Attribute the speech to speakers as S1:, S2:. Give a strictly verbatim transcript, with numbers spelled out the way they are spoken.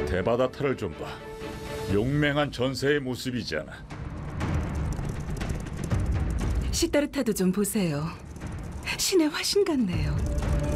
S1: 데바다타를 좀 봐. 용맹한 전세의 모습이잖아.
S2: 시타르타도 좀 보세요. 신의 화신 같네요.